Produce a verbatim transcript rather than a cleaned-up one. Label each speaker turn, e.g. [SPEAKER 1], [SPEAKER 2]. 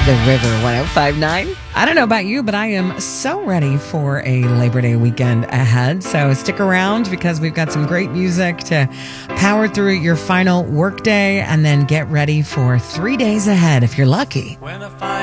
[SPEAKER 1] The River one oh five point nine.
[SPEAKER 2] I don't know about you, but I am so ready for a Labor Day weekend ahead. So stick around because we've got some great music to power through your final workday and then get ready for three days ahead if you're lucky.
[SPEAKER 3] When I find